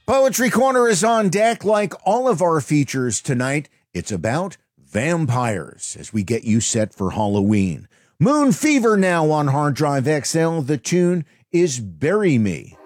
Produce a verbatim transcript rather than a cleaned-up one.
Poetry Corner is on deck. Like all of our features tonight, it's about vampires as we get you set for Halloween. Moon Fever now on Hard Drive X L. The tune is Bury Me.